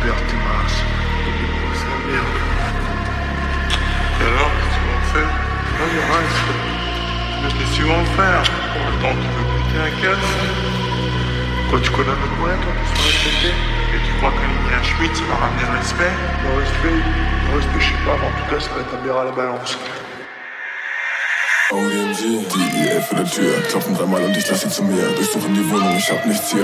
liberté masse. C'est la merde. Et alors, qu'est-ce qu'on fait? Non, il reste. Mais qu'est-ce qu'ils vont faire? Pour le temps tu veux buter un casse? Quoi, tu connais notre moyen, toi, qui sont respectés? Et tu crois qu'aligner un Schmitt, ça va ramener le respect? Le respect, je sais pas, mais en tout cas, ça rétablira la balance. OMG, die IE vor der Tür, klopfen dreimal und ich lass sie zu mir. Durchsuchen die Wohnung, ich hab nichts hier.